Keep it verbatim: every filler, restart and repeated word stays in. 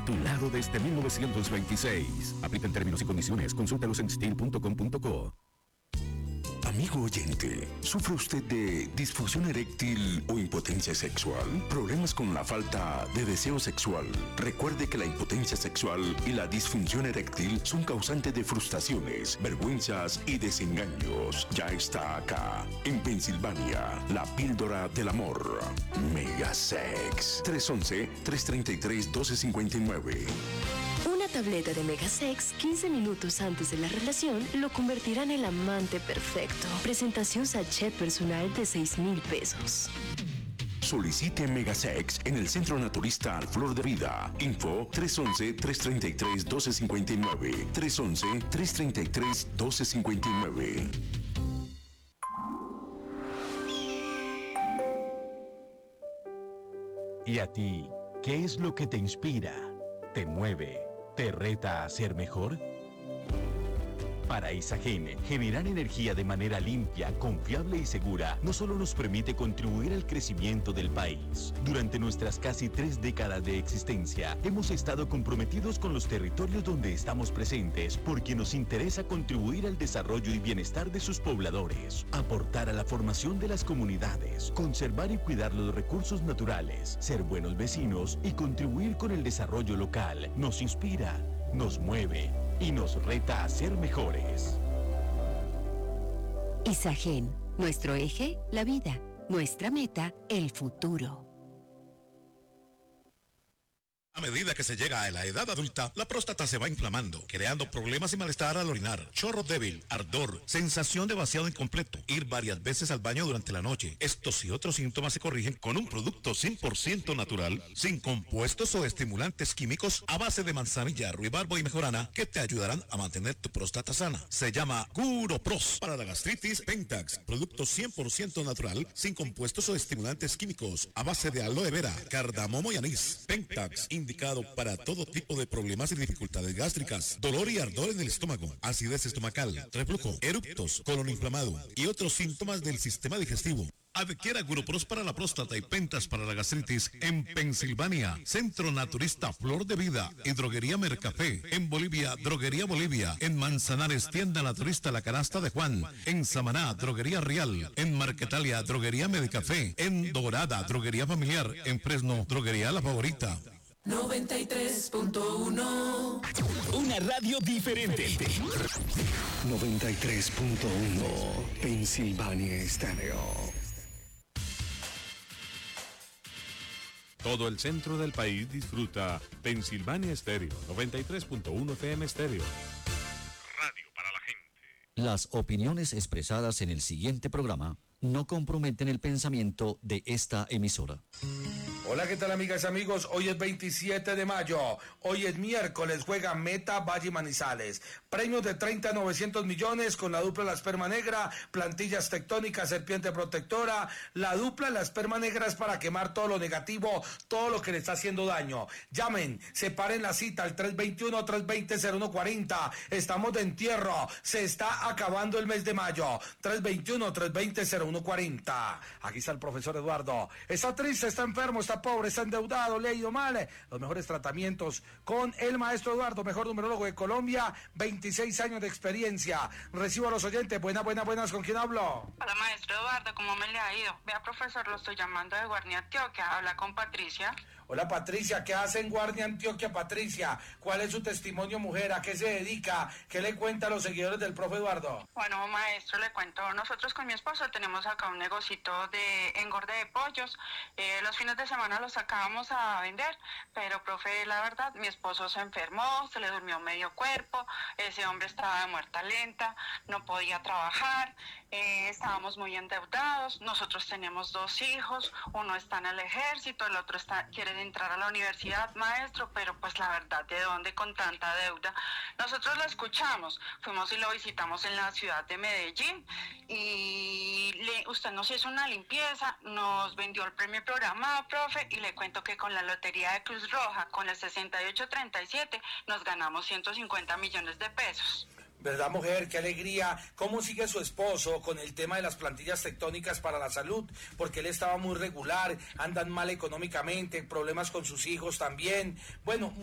A tu lado desde mil novecientos veintiséis. Aplica en términos y condiciones. Consúltalos en steel punto com punto co. Amigo oyente, ¿sufre usted de disfunción eréctil o impotencia sexual? ¿Problemas con la falta de deseo sexual? Recuerde que la impotencia sexual y la disfunción eréctil son causantes de frustraciones, vergüenzas y desengaños. Ya está acá, en Pensilvania, la píldora del amor. Megasex. tres once, tres treinta y tres, doce cincuenta y nueve. Una tableta de Megasex quince minutos antes de la relación lo convertirá en el amante perfecto. Presentación sachet personal de seis mil pesos. Solicite Megasex en el Centro Naturista Flor de Vida. Info tres once, tres treinta y tres, doce cincuenta y nueve. tres once, tres treinta y tres, doce cincuenta y nueve. ¿Y a ti, qué es lo que te inspira, te mueve, te reta a ser mejor? Para Isagen, generar energía de manera limpia, confiable y segura no solo nos permite contribuir al crecimiento del país. Durante nuestras casi tres décadas de existencia, hemos estado comprometidos con los territorios donde estamos presentes porque nos interesa contribuir al desarrollo y bienestar de sus pobladores, aportar a la formación de las comunidades, conservar y cuidar los recursos naturales, ser buenos vecinos y contribuir con el desarrollo local. Nos inspira, nos mueve y nos reta a ser mejores. Isagen, nuestro eje, la vida, nuestra meta, el futuro. A medida que se llega a la edad adulta, la próstata se va inflamando, creando problemas y malestar al orinar, chorro débil, ardor, sensación de vaciado incompleto, ir varias veces al baño durante la noche. Estos y otros síntomas se corrigen con un producto cien por ciento natural, sin compuestos o estimulantes químicos, a base de manzanilla, ruibarbo y mejorana, que te ayudarán a mantener tu próstata sana. Se llama Curopros. Para la gastritis, Pentax, producto cien por ciento natural, sin compuestos o estimulantes químicos, a base de aloe vera, cardamomo y anís. Pentax, indicado para todo tipo de problemas y dificultades gástricas, dolor y ardor en el estómago, acidez estomacal, reflujo, eructos, colon inflamado y otros síntomas del sistema digestivo. Adquiera Curopros para la próstata y Pentas para la gastritis en Pensilvania, Centro Naturista Flor de Vida y Droguería Mercafé. En Bolivia, Droguería Bolivia. En Manzanares, Tienda Naturista La Canasta de Juan. En Samaná, Droguería Real. En Marquetalia, Droguería Medicafé. En Dorada, Droguería Familiar. En Fresno, Droguería La Favorita. noventa y tres punto uno. Una radio diferente. noventa y tres punto uno. Pensilvania Estéreo. Todo el centro del país disfruta Pensilvania Estéreo, noventa y tres punto uno F M Estéreo. Radio para la gente. Las opiniones expresadas en el siguiente programa no comprometen el pensamiento de esta emisora. Hola, ¿qué tal, amigas y amigos? Hoy es veintisiete de mayo. Hoy es miércoles. Juega Meta Valle Manizales. Premios de treinta a novecientos millones con la dupla La Esperma Negra. Plantillas tectónicas, serpiente protectora. La dupla La Esperma Negra es para quemar todo lo negativo, todo lo que le está haciendo daño. Llamen, separen la cita al tres veintiuno, tres veinte, cero uno cuarenta. Estamos de entierro. Se está acabando el mes de mayo. tres veintiuno, tres veinte, cero uno cuarenta. Aquí está el profesor Eduardo. Está triste, está enfermo, está pobre, está endeudado, le ha ido mal. Los mejores tratamientos con el maestro Eduardo, mejor numerólogo de Colombia, veintiséis años de experiencia. Recibo a los oyentes. Buenas, buenas, buenas. ¿Con quién hablo? Hola, maestro Eduardo, ¿cómo me le ha ido? Vea, profesor, lo estoy llamando de Guardia Antioquia. Habla con Patricia. Hola, Patricia. ¿Qué hace en Guardia Antioquia, Patricia? ¿Cuál es su testimonio, mujer? ¿A qué se dedica? ¿Qué le cuenta a los seguidores del profe Eduardo? Bueno, maestro, le cuento. Nosotros con mi esposo tenemos acá un negocito de engorde de pollos. Eh, los fines de semana los sacábamos a vender, pero, profe, la verdad, mi esposo se enfermó, se le durmió medio cuerpo, ese hombre estaba de muerta lenta, no podía trabajar, eh, estábamos muy endeudados. Nosotros tenemos dos hijos, uno está en el ejército, el otro está quiere entrar a la universidad, maestro, pero pues la verdad, ¿de dónde con tanta deuda? Nosotros lo escuchamos, fuimos y lo visitamos en la ciudad de Medellín y le, usted nos hizo una limpieza, nos vendió el premio programado, profe, y le cuento que con la lotería de Cruz Roja, con el sesenta y ocho treinta y siete, nos ganamos ciento cincuenta millones de pesos. ¿Verdad, mujer? ¡Qué alegría! ¿Cómo sigue su esposo con el tema de las plantillas tectónicas para la salud? Porque él estaba muy regular, andan mal económicamente, problemas con sus hijos también. Bueno,